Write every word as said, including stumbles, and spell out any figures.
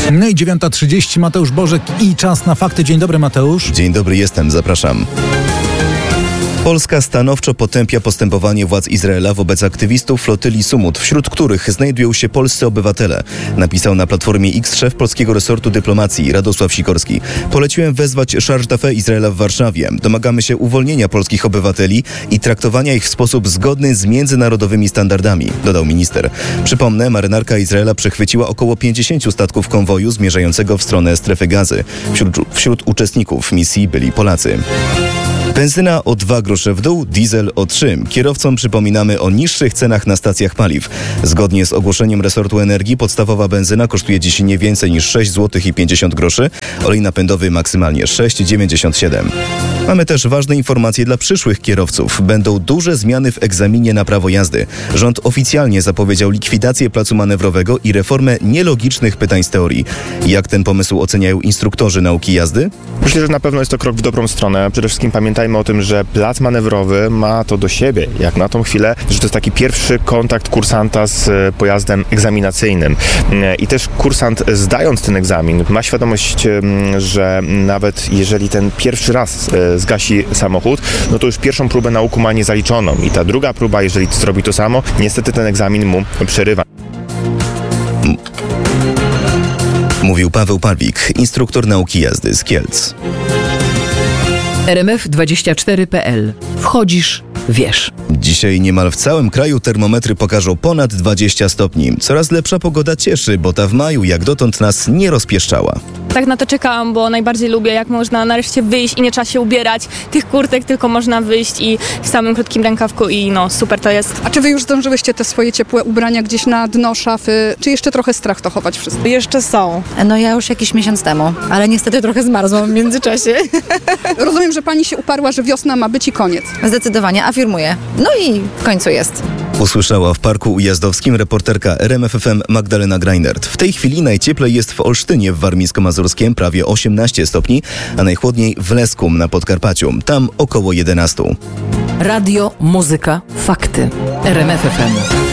No i dziewiąta trzydzieści, Mateusz Bożek i czas na fakty. Dzień dobry, Mateusz. Dzień dobry, jestem, zapraszam. Polska stanowczo potępia postępowanie władz Izraela wobec aktywistów flotyli Sumut, wśród których znajdują się polscy obywatele. Napisał na Platformie X szef polskiego resortu dyplomacji Radosław Sikorski. Poleciłem wezwać Charge d'Affaires Izraela w Warszawie. Domagamy się uwolnienia polskich obywateli i traktowania ich w sposób zgodny z międzynarodowymi standardami, dodał minister. Przypomnę, marynarka Izraela przechwyciła około pięćdziesięciu statków konwoju zmierzającego w stronę strefy Gazy. Wśród, wśród uczestników misji byli Polacy. Benzyna o dwa grosze w dół, diesel o trzy. Kierowcom przypominamy o niższych cenach na stacjach paliw. Zgodnie z ogłoszeniem resortu energii podstawowa benzyna kosztuje dziś nie więcej niż sześć złotych pięćdziesiąt groszy, olej napędowy maksymalnie sześć dziewięćdziesiąt siedem. Mamy też ważne informacje dla przyszłych kierowców. Będą duże zmiany w egzaminie na prawo jazdy. Rząd oficjalnie zapowiedział likwidację placu manewrowego i reformę nielogicznych pytań z teorii. Jak ten pomysł oceniają instruktorzy nauki jazdy? Myślę, że na pewno jest to krok w dobrą stronę. Przede wszystkim pamiętajmy o tym, że plac manewrowy ma to do siebie, jak na tą chwilę, że to jest taki pierwszy kontakt kursanta z pojazdem egzaminacyjnym. I też kursant, zdając ten egzamin, ma świadomość, że nawet jeżeli ten pierwszy raz zgasi samochód, no to już pierwszą próbę nauku ma niezaliczoną. I ta druga próba, jeżeli zrobi to samo, niestety ten egzamin mu przerywa. Mówił Paweł Pawlik, instruktor nauki jazdy z Kielc. R M F dwadzieścia cztery kropka p l. Wchodzisz, wiesz. Dzisiaj niemal w całym kraju termometry pokażą ponad dwadzieścia stopni. Coraz lepsza pogoda cieszy, bo ta w maju jak dotąd nas nie rozpieszczała. Tak na to czekałam, bo najbardziej lubię, jak można nareszcie wyjść i nie trzeba się ubierać tych kurtek, tylko można wyjść i w samym krótkim rękawku i no super to jest. A czy wy już zdążyłyście te swoje ciepłe ubrania gdzieś na dno szafy, czy jeszcze trochę strach to chować wszystko? Jeszcze są. No ja już jakiś miesiąc temu, ale niestety trochę zmarzłam w międzyczasie. Rozumiem, że pani się uparła, że wiosna ma być i koniec. Zdecydowanie, afirmuję. No i w końcu jest. Usłyszała w Parku Ujazdowskim reporterka R M F F M Magdalena Greinert. W tej chwili najcieplej jest w Olsztynie w Warmińsko-Mazurskiem, prawie osiemnaście stopni, a najchłodniej w Leskum na Podkarpaciu, tam około jedenaście. Radio, muzyka, fakty. R M F F M.